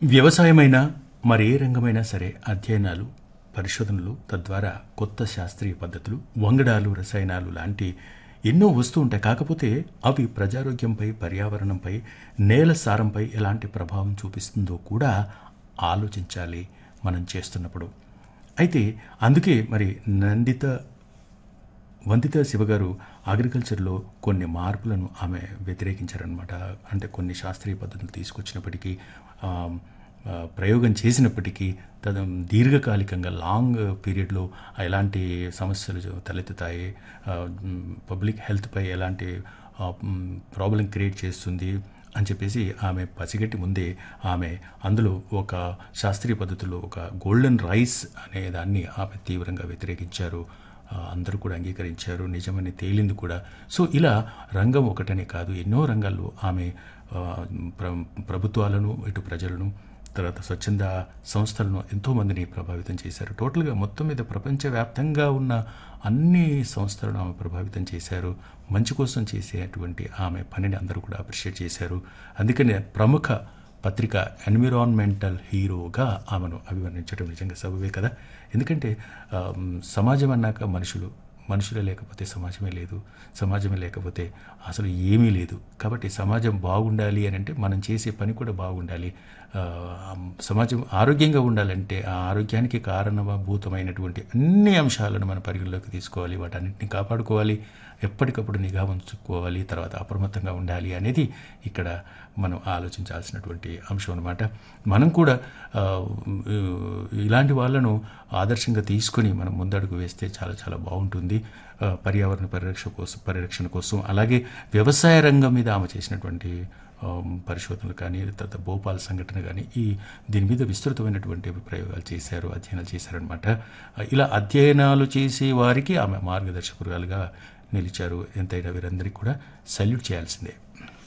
వ్యవసాయమైనా మరే రంగమైనా సరే అధ్యయనాలు, పరిశోధనలు, తద్వారా కొత్త శాస్త్రీయ పద్ధతులు, వంగడాలు, రసాయనాలు లాంటి ఎన్నో వస్తూ ఉంటాయి. కాకపోతే అవి ప్రజారోగ్యంపై, పర్యావరణంపై, నేల సారంపై ఎలాంటి ప్రభావం చూపిస్తుందో కూడా ఆలోచించాలి మనం చేస్తున్నప్పుడు. అయితే అందుకే మరి వందిత శివగారు అగ్రికల్చర్లో కొన్ని మార్పులను ఆమె వ్యతిరేకించారనమాట. అంటే కొన్ని శాస్త్రీయ పద్ధతులు తీసుకొచ్చినప్పటికీ, ఆ, ప్రయోగం చేసినప్పటికీ దీర్ఘకాలికంగా లాంగ్ పీరియడ్లో ఎలాంటి సమస్యలు తలెత్తుతాయి, పబ్లిక్ హెల్త్పై ఎలాంటి ప్రాబ్లం క్రియేట్ చేస్తుంది అని చెప్పేసి ఆమె పసిగట్టి ముందే ఆమె అందులో ఒక శాస్త్రీయ పద్ధతిలో ఒక గోల్డెన్ రైస్ అనే దాన్ని ఆమె తీవ్రంగా వ్యతిరేకించారు. అందరూ కూడా అంగీకరించారు, నిజమని తేలింది కూడా. సో ఇలా రంగం ఒకటనే కాదు, ఎన్నో రంగాల్లో ఆమె ప్రభుత్వాలను, ఇటు ప్రజలను, తర్వాత స్వచ్ఛంద సంస్థలను ఎంతోమందిని ప్రభావితం చేశారు. టోటల్గా మొత్తం మీద ప్రపంచవ్యాప్తంగా ఉన్న అన్ని సంస్థలను ఆమె ప్రభావితం చేశారు. మంచి కోసం చేసేటువంటి ఆమె పనిని అందరూ కూడా అప్రిషియేట్ చేశారు. అందుకని ప్రముఖ పత్రిక ఎన్విరాన్మెంటల్ హీరోగా ఆమెను అభివర్ణించడం నిజంగా సబబే కదా. ఎందుకంటే సమాజం అన్నాక మనుషులే లేకపోతే సమాజమే లేదు, సమాజమే లేకపోతే అసలు ఏమీ లేదు. కాబట్టి సమాజం బాగుండాలి అని అంటే మనం చేసే పని కూడా బాగుండాలి. సమాజం ఆరోగ్యంగా ఉండాలంటే ఆ ఆరోగ్యానికి కారణభూతమైనటువంటి అన్ని అంశాలను మన పరిగణలోకి తీసుకోవాలి, వాటన్నిటిని కాపాడుకోవాలి, ఎప్పటికప్పుడు నిఘా ఉంచుకోవాలి, తర్వాత అప్రమత్తంగా ఉండాలి అనేది ఇక్కడ మనం ఆలోచించాల్సినటువంటి అంశం అన్నమాట. మనం కూడా ఇలాంటి వాళ్ళను ఆదర్శంగా తీసుకొని మనం ముందడుగు వేస్తే చాలా చాలా బాగుంటుంది. పర్యావరణ పరిరక్షణ కోసం అలాగే వ్యవసాయ రంగం మీద ఆమె చేసినటువంటి పరిశోధనలు కానీ, తర్వాత భోపాల్ సంఘటన కానీ దీని మీద విస్తృతమైనటువంటి ప్రయోగాలు చేశారు, అధ్యయనాలు చేశారనమాట. ఇలా అధ్యయనాలు చేసే వారికి ఆమె మార్గదర్శకురాలుగా నిలిచారు. ఎంతైనా వీరందరికీ కూడా సల్యూట్ చేయాల్సిందే.